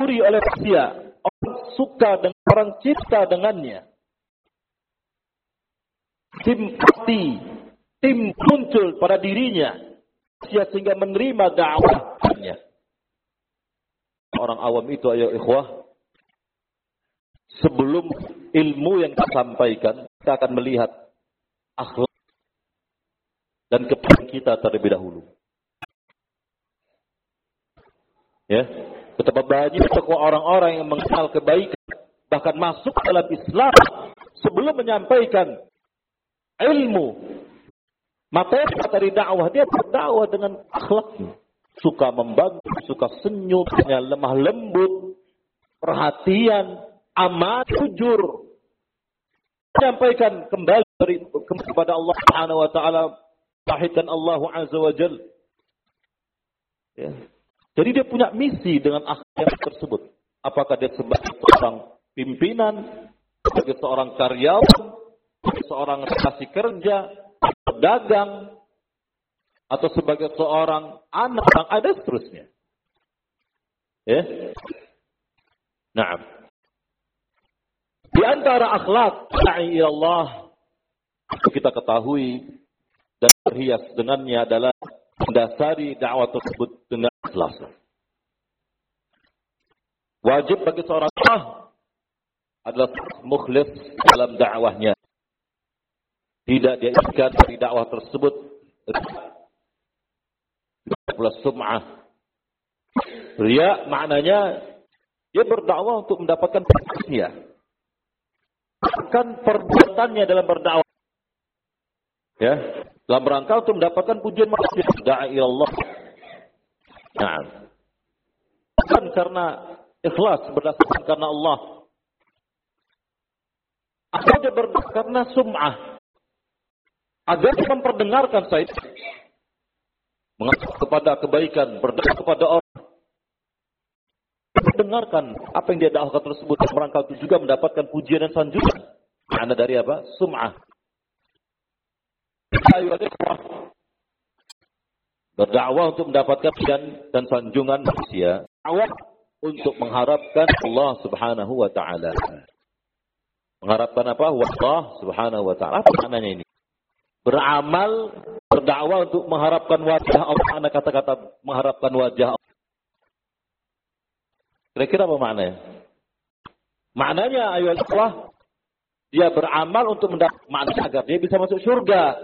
oleh manusia. Orang suka dan orang cinta dengannya. Simpati, tim muncul pada dirinya sehingga menerima dakwahnya. Orang awam itu ayo ikhwah, sebelum ilmu yang disampaikan, kita akan melihat akhlak dan kepentingan kita terlebih dahulu. Ya, betapa banyak orang-orang yang mengenal kebaikan, bahkan masuk dalam Islam sebelum menyampaikan ilmu, materi dakwah, dia berdakwah dengan akhlaknya. Suka membantu, suka senyum, lemah lembut, perhatian, amat, jujur. Menyampaikan kembali kepada Allah Subhanahu wa taala, tauhidkan Allah Azza wa Jalla. Ya. Jadi dia punya misi dengan akhlak tersebut. Apakah dia sebagai seorang pimpinan, sebagai seorang karyawan, seorang kasih kerja, pedagang, atau sebagai seorang anak, yang ada seterusnya. Ya. Nah, di antara akhlak da'i Allah kita ketahui dan berhias dengannya adalah mendasari dakwah tersebut dengan ikhlas. Wajib bagi seorang adalah mukhlis dalam dakwahnya. Tidak dia ikat dari dakwah tersebut sum'ah. Riya maknanya dia berdakwah untuk mendapatkan pahalanya. Bukan perbuatannya dalam berdakwah. Ya, dalam rangka untuk mendapatkan pujian manusia. Da'i Allah. Nah, bukan karena ikhlas, berdasarkan karena Allah. Atau dia berdakwah karena sum'ah. Agar memperdengarkan saya. Mengajak kepada kebaikan, berdakwah kepada orang. Mendengarkan apa yang dia dakwahkan tersebut, merangkau itu juga mendapatkan pujian dan sanjungan. Karena dari apa? Sum'ah. Berdakwah untuk mendapatkan pujian dan sanjungan manusia. Dakwah untuk mengharapkan Allah Subhanahu wa taala. Mengharapkan apa? Allah Subhanahu wa taala. Apa maknanya ini? Beramal, berdakwah untuk mengharapkan wajah Allah. Mana kata-kata mengharapkan wajah Allah? Kira-kira apa maknanya? Maknanya ayat Allah, dia beramal untuk mendapat makna agar dia bisa masuk surga.